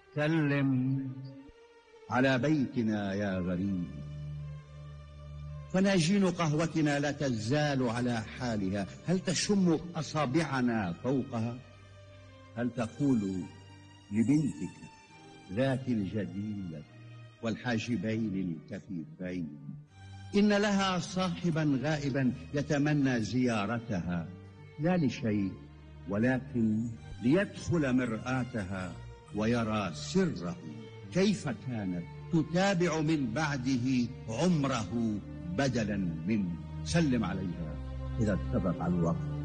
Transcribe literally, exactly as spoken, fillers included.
سلم على بيتنا يا غريب، فناجين قهوتنا لا تزال على حالها. هل تشم أصابعنا فوقها؟ هل تقول لبنتك ذات الجديلة والحاجبين الكثيفين إن لها صاحبا غائبا يتمنى زيارتها، لا لشيء ولكن ليدخل مرآتها ويرى سره كيف كانت تتابع من بعده عمره بدلا منه؟ سلم عليها إذا اتفق الوقت.